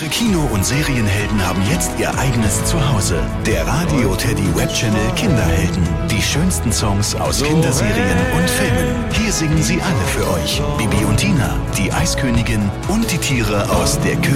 Unsere Kino- und Serienhelden haben jetzt ihr eigenes Zuhause. Der Radio Teddy Webchannel Kinderhelden. Die schönsten Songs aus Kinderserien und Filmen. Hier singen sie alle für euch. Bibi und Tina, die Eiskönigin und die Tiere aus der